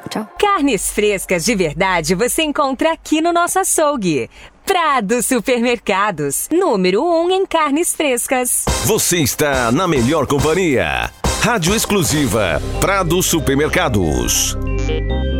Tchau. Carnes frescas de verdade você encontra aqui no nosso açougue. Prado Supermercados, número 1 em carnes frescas. Você está na melhor companhia. Rádio exclusiva Prado Supermercados.